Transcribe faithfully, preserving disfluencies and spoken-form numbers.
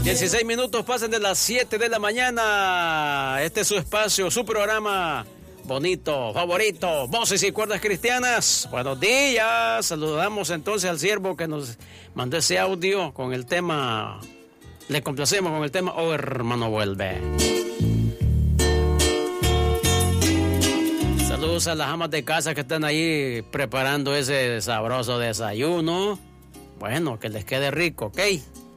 dieciséis minutos pasan de las siete de la mañana. Este es su espacio, su programa bonito, favorito, Voces y Cuerdas Cristianas. Buenos días. Saludamos entonces al siervo que nos mandó ese audio con el tema. Le complacemos con el tema Oh Hermano Vuelve. Saludos a las amas de casa que están ahí preparando ese sabroso desayuno. Bueno, que les quede rico, ¿ok?